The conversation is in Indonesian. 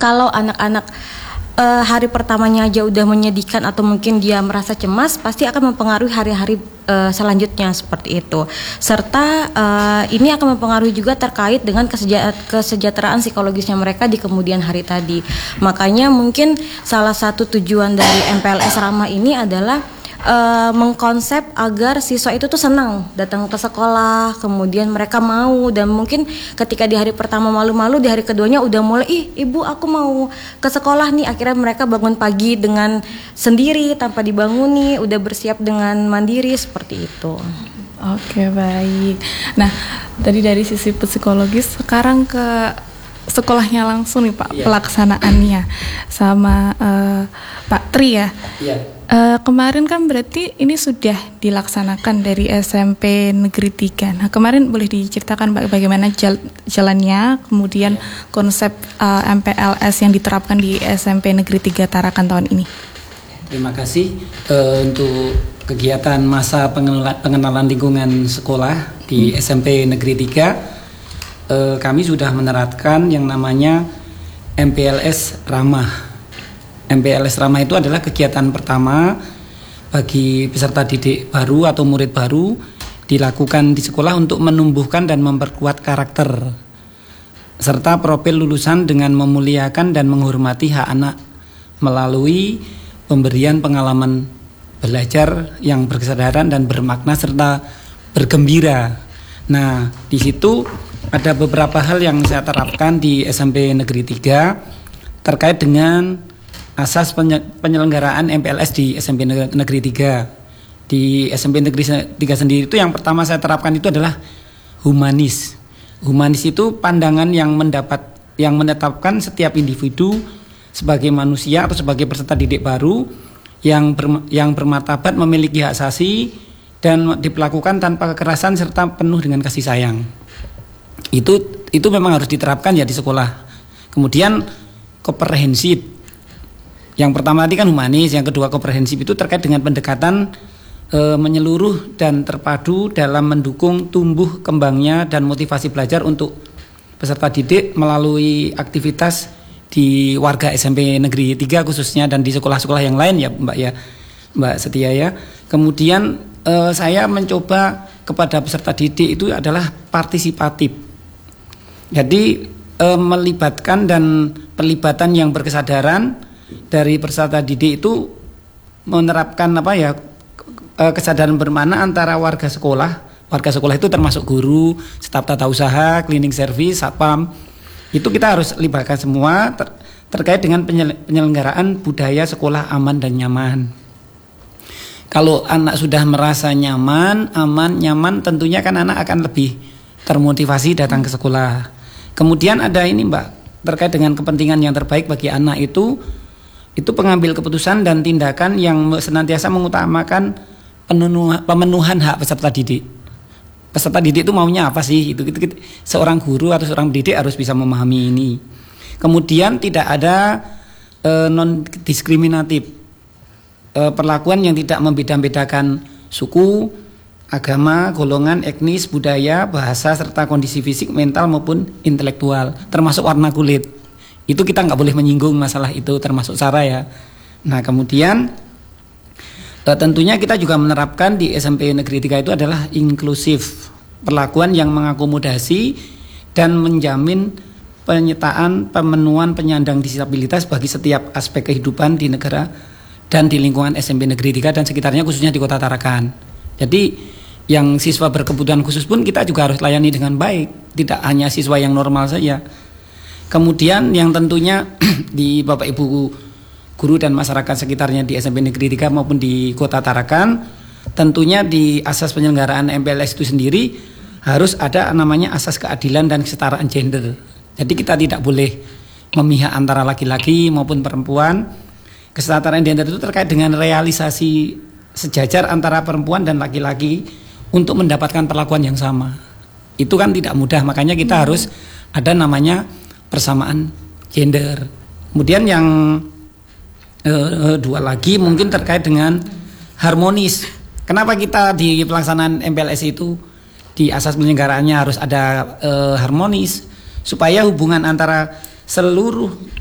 Kalau anak-anak hari pertamanya aja udah menyedihkan atau mungkin dia merasa cemas, pasti akan mempengaruhi hari-hari selanjutnya seperti itu. Serta ini akan mempengaruhi juga terkait dengan kesejahteraan psikologisnya mereka di kemudian hari tadi. Makanya mungkin salah satu tujuan dari MPLS Ramah ini adalah mengkonsep agar siswa itu tuh senang datang ke sekolah, kemudian mereka mau, dan mungkin ketika di hari pertama malu-malu, di hari keduanya udah mulai, ibu aku mau ke sekolah nih. Akhirnya mereka bangun pagi dengan sendiri tanpa dibanguni, udah bersiap dengan mandiri seperti itu. Oke, baik. Nah, tadi dari sisi psikologis, sekarang ke sekolahnya langsung nih Pak, pelaksanaannya sama Pak Tri ya. Kemarin kan berarti ini sudah dilaksanakan dari SMP Negeri 3. Nah, kemarin boleh diceritakan bagaimana jalannya, kemudian konsep MPLS yang diterapkan di SMP Negeri 3 Tarakan tahun ini. Terima kasih untuk kegiatan masa pengenalan lingkungan sekolah di SMP Negeri 3. Kami sudah menerapkan yang namanya MPLS Ramah. MPLS Ramah itu adalah kegiatan pertama bagi peserta didik baru atau murid baru, dilakukan di sekolah untuk menumbuhkan dan memperkuat karakter serta profil lulusan dengan memuliakan dan menghormati hak anak melalui pemberian pengalaman belajar yang berkesadaran dan bermakna serta bergembira. Nah, di situ ada beberapa hal yang saya terapkan di SMP Negeri 3 terkait dengan asas penyelenggaraan MPLS di SMP Negeri 3. Di SMP Negeri 3 sendiri itu yang pertama saya terapkan itu adalah humanis. Humanis itu pandangan yang menetapkan setiap individu sebagai manusia atau sebagai peserta didik baru yang bermartabat, memiliki hak asasi dan diperlakukan tanpa kekerasan serta penuh dengan kasih sayang. Itu memang harus diterapkan ya di sekolah. Kemudian komprehensif. Yang pertama tadi kan humanis, yang kedua komprehensif itu terkait dengan pendekatan menyeluruh dan terpadu dalam mendukung tumbuh kembangnya dan motivasi belajar untuk peserta didik melalui aktivitas di warga SMP Negeri 3 khususnya dan di sekolah-sekolah yang lain ya Mbak Setia ya. Kemudian saya mencoba kepada peserta didik itu adalah partisipatif. Jadi melibatkan dan pelibatan yang berkesadaran dari peserta didik itu menerapkan kesadaran bermakna antara warga sekolah. Warga sekolah itu termasuk guru, staf tata usaha, cleaning service, satpam. Itu kita harus libatkan semua terkait dengan penyelenggaraan budaya sekolah aman dan nyaman. Kalau anak sudah merasa nyaman, aman, nyaman, tentunya kan anak akan lebih termotivasi datang ke sekolah. Kemudian ada ini Mbak, terkait dengan kepentingan yang terbaik bagi anak itu pengambil keputusan dan tindakan yang senantiasa mengutamakan pemenuhan hak peserta didik. Peserta didik itu maunya apa sih? Itu seorang guru atau seorang pendidik harus bisa memahami ini. Kemudian tidak ada non diskriminatif, perlakuan yang tidak membeda-bedakan suku, agama, golongan, etnis, budaya, bahasa serta kondisi fisik, mental maupun intelektual, termasuk warna kulit. Itu kita nggak boleh menyinggung masalah itu, termasuk sara ya. Nah kemudian tentunya kita juga menerapkan di SMP Negeri 3 itu adalah inklusif, perlakuan yang mengakomodasi dan menjamin pemenuhan penyandang disabilitas bagi setiap aspek kehidupan di negara dan di lingkungan SMP Negeri 3 dan sekitarnya khususnya di Kota Tarakan. Jadi yang siswa berkebutuhan khusus pun kita juga harus layani dengan baik, tidak hanya siswa yang normal saja. Kemudian yang tentunya di Bapak Ibu guru dan masyarakat sekitarnya di SMP Negeri 3 maupun di Kota Tarakan, tentunya di asas penyelenggaraan MPLS itu sendiri harus ada namanya asas keadilan dan kesetaraan gender. Jadi kita tidak boleh memihak antara laki-laki maupun perempuan. Kesetaraan gender itu terkait dengan realisasi sejajar antara perempuan dan laki-laki untuk mendapatkan perlakuan yang sama. Itu kan tidak mudah, makanya kita harus ada namanya persamaan gender. Kemudian yang dua lagi mungkin terkait dengan harmonis. Kenapa kita di pelaksanaan MPLS itu di asas penyelenggaraannya harus ada harmonis supaya hubungan antara seluruh